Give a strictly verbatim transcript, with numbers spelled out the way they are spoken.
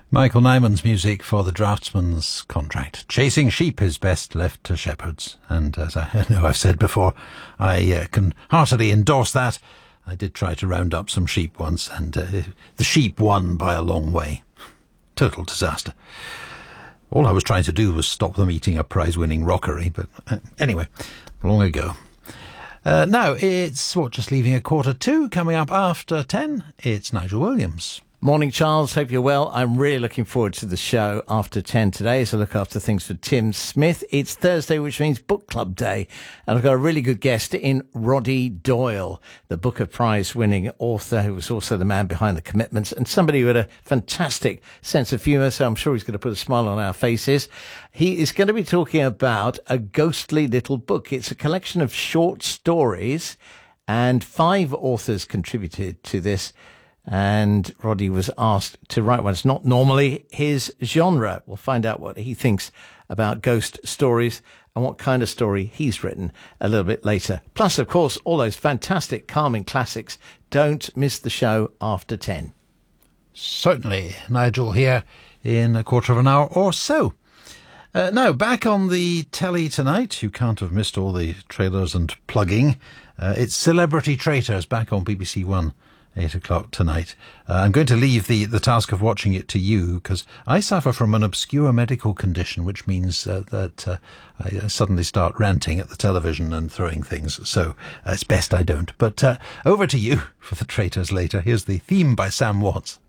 Michael Nyman's music for the Draftsman's Contract. Chasing sheep is best left to shepherds. And as I know I've said before, I uh, can heartily endorse that. I did try to round up some sheep once, and uh, the sheep won by a long way. Total disaster. All I was trying to do was stop them eating a prize-winning rockery, but uh, anyway, long ago. Uh, now, it's, what, just leaving a quarter two, coming up after ten, it's Nigel Williams. Morning, Charles. Hope you're well. I'm really looking forward to the show after ten today as I look after things for Tim Smith. It's Thursday, which means book club day. And I've got a really good guest in Roddy Doyle, the Booker Prize-winning author who was also the man behind The Commitments and somebody who had a fantastic sense of humour, so I'm sure he's going to put a smile on our faces. He is going to be talking about A Ghostly Little Book. It's a collection of short stories, and five authors contributed to this. And Roddy was asked to write one. It's not normally his genre. We'll find out what he thinks about ghost stories and what kind of story he's written a little bit later. Plus, of course, all those fantastic calming classics. Don't miss the show after ten. Certainly. Nigel here in a quarter of an hour or so. Uh, now, back on the telly tonight, you can't have missed all the trailers and plugging. Uh, it's Celebrity Traitors back on B B C One. Eight o'clock tonight. Uh, I'm going to leave the, the task of watching it to you because I suffer from an obscure medical condition, which means uh, that uh, I suddenly start ranting at the television and throwing things. So uh, it's best I don't. But uh, over to you for the Traitors later. Here's the theme by Sam Watts.